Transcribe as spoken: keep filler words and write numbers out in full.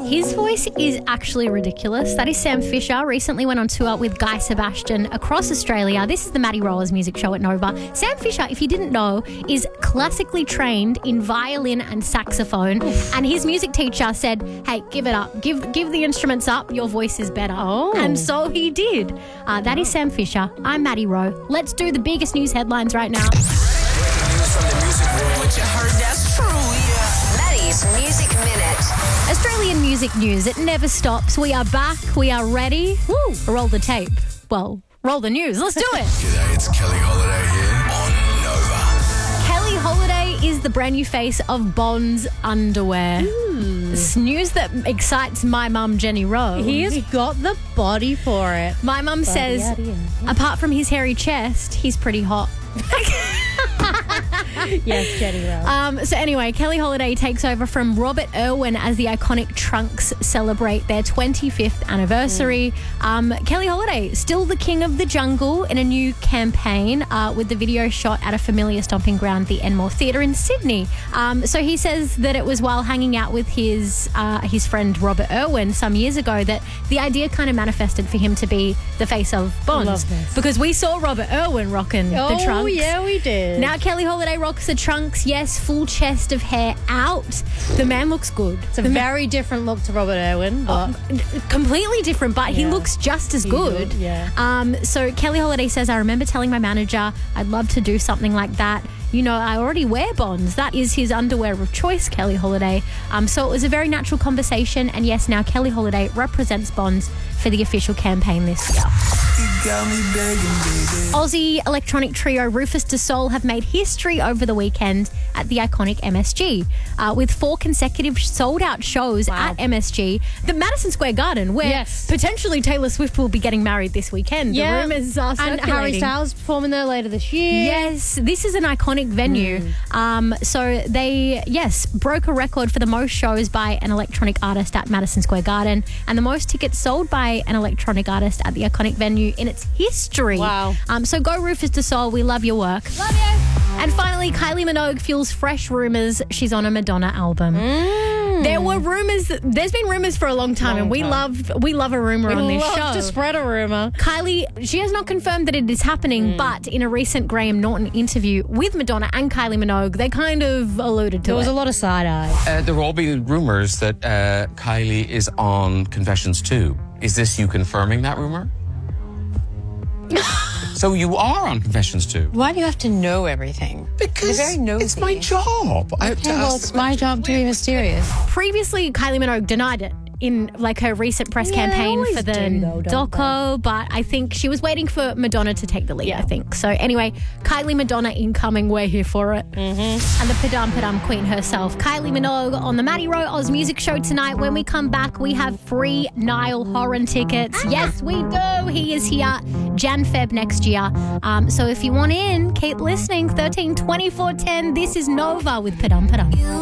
His voice is actually ridiculous. That is Sam Fisher. Recently went on tour with Guy Sebastian across Australia. This is the Maddie Rollers music show at Nova. Sam Fisher, if you didn't know, is classically trained in violin and saxophone. Oof. And his music teacher said, hey, give it up. Give give the instruments up. Your voice is better. Oh. And so he did. Uh, that is Sam Fisher. I'm Maddie Rowe. Let's do the biggest news headlines right now. What you heard, that's true, yeah. Maddie's Music Minute. Australian music news. It never stops. We are back. We are ready. Woo! Roll the tape. Well, roll the news. Let's do it. G'day, it's Kelly Holiday here on Nova. Kelly Holiday is the brand new face of Bonds underwear. Ooh. It's news that excites my mum, Jenny Rowe. He has got the body for it. My mum says, yada, yada. apart from his hairy chest, he's pretty hot. Yes, Jenny Rowe. Um, so anyway, Kelly Holiday takes over from Robert Irwin as the iconic Trunks celebrate their twenty-fifth anniversary. Mm. Um, Kelly Holiday, still the king of the jungle in a new campaign uh, with the video shot at a familiar stomping ground, the Enmore Theatre in Sydney. Um, so he says that it was while hanging out with his uh, his friend Robert Irwin some years ago that the idea kind of manifested for him to be the face of Bonds. Love this. Because we saw Robert Irwin rocking oh, the Trunks. Oh, yeah, we did. Now Kelly Holiday rocks the Trunks, yes, full chest of hair out. The man looks good. It's a the very ma- different look to Robert Irwin. But oh, completely different, but yeah. he looks just as good. good. Yeah. Um, so Kelly Holiday says, I remember telling my manager I'd love to do something like that. You know, I already wear Bonds. That is his underwear of choice, Kelly Holiday. Um, so it was a very natural conversation. And yes, now Kelly Holiday represents Bonds for the official campaign this year. Aussie electronic trio Rufus Du Sol have made history over the weekend at the iconic M S G uh, with four consecutive sold-out shows wow. at M S G. The Madison Square Garden, where yes. potentially Taylor Swift will be getting married this weekend. Yeah. The rumours are circulating. And Harry Styles performing there later this year. Yes, this is an iconic venue. Mm. Um, so they, yes, broke a record for the most shows by an electronic artist at Madison Square Garden and the most tickets sold by an electronic artist at the iconic venue in its history. Wow. Um, so go Rufus Du Sol. We love your work. Love you. And finally, Kylie Minogue fuels fresh rumours she's on a Madonna album. Mm. There were rumours. There's been rumours for a long time, long and we time. love we love a rumour we on this love show. to spread a rumour. Kylie, she has not confirmed that it is happening, mm. but in a recent Graham Norton interview with Madonna and Kylie Minogue, they kind of alluded to there it. was a lot of side eye. Uh, there have all been rumours that uh, Kylie is on Confessions two. Is this you confirming that rumour? So you are on Confessions two? Why do you have to know everything? Because You're very nosy. It's my job. I have to well, ask it's my job to be mysterious. Previously, Kylie Minogue denied it in like her recent press yeah, campaign for the do, though, doco, but I think she was waiting for Madonna to take the lead, yeah. I think. So anyway, Kylie Madonna incoming, we're here for it. Mm-hmm. And the Padam Padam queen herself, Kylie Minogue on the Maddie Rowe Oz Music Show tonight. When we come back, we have free Niall Horan tickets. Yes, we do. He is here Jan Feb next year. Um, so if you want in, keep listening. thirteen twenty-four ten. This is Nova with Padam Padam.